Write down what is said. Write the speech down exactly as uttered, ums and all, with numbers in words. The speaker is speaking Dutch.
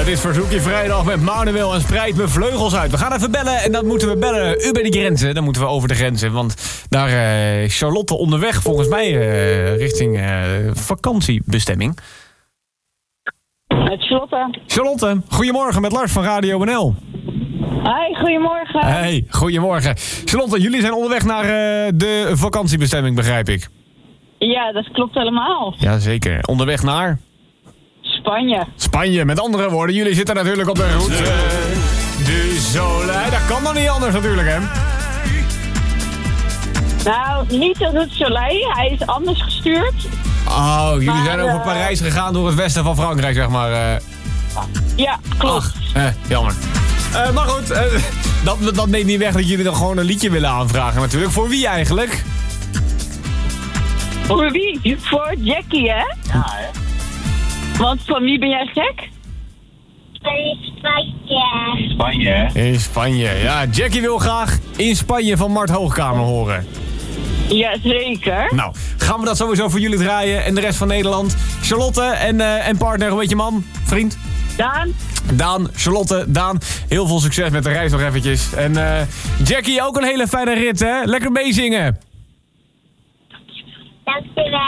is Verzoekje Vrijdag met Manuel en Spreid mijn vleugels uit. We gaan even bellen en dan moeten we bellen. U bij die grenzen, dan moeten we over de grenzen. Want daar uh, is Charlotte onderweg volgens mij uh, richting uh, vakantiebestemming. Met Charlotte. Charlotte, goedemorgen met Lars van Radio N L. Hi, goedemorgen. Hey, goedemorgen. Charlotte, jullie zijn onderweg naar uh, de vakantiebestemming, begrijp ik. Ja, dat klopt helemaal. Jazeker. Onderweg naar? Spanje. Spanje, met andere woorden. Jullie zitten natuurlijk op de route. De Soleil. Dat kan dan niet anders natuurlijk, hè? Nou, niet de route Soleil. Hij is anders gestuurd. Oh, jullie maar, zijn over uh, Parijs gegaan door het westen van Frankrijk, zeg maar. Uh. Ja, klopt. Ach, eh, jammer. Uh, maar goed, uh, dat, dat neemt niet weg dat jullie dan gewoon een liedje willen aanvragen natuurlijk. Voor wie eigenlijk? Voor wie? Voor Jackie, hè? Ja, hè? Want van wie ben jij gek? In Spanje. Spanje, hè? In Spanje, ja. Jackie wil graag In Spanje van Mart Hoogkamer horen. Jazeker. Nou, gaan we dat sowieso voor jullie draaien en de rest van Nederland. Charlotte en, uh, en partner, hoe heet je man? Vriend? Daan? Daan, Charlotte, Daan. Heel veel succes met de reis nog eventjes. En uh, Jackie, ook een hele fijne rit, hè? Lekker meezingen. Dankjewel.